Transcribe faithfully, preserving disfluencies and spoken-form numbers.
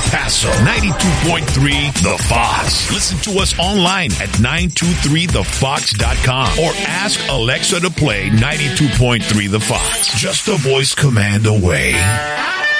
Paso, ninety-two point three The Fox. Listen to us online at nine two three the fox dot com or ask Alexa to play ninety-two point three The Fox. Just a voice command away.